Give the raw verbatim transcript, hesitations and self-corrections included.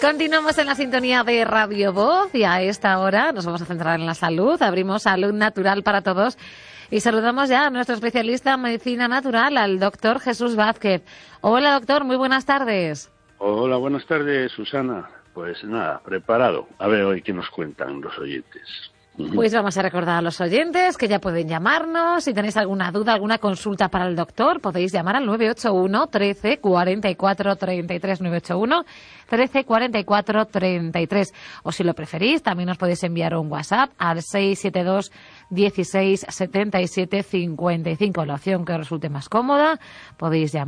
Continuamos en la sintonía de Radio Voz y a esta hora nos vamos a centrar en la salud. Abrimos Salud Natural para Todos y saludamos ya a nuestro especialista en medicina natural, al doctor Jesús Vázquez. Hola, doctor, muy buenas tardes. Hola, buenas tardes, Susana. Pues nada, preparado. A ver hoy qué nos cuentan los oyentes. Pues vamos a recordar a los oyentes que ya pueden llamarnos. Si tenéis alguna duda, alguna consulta para el doctor, podéis llamar al nueve ocho uno, trece, cuarenta y cuatro, treinta y tres, nueve ocho uno, trece, cuarenta y cuatro, treinta y tres. O si lo preferís, también os podéis enviar un WhatsApp al seis siete dos, dieciséis, setenta y siete, cincuenta y cinco. La opción que os resulte más cómoda, podéis llamar.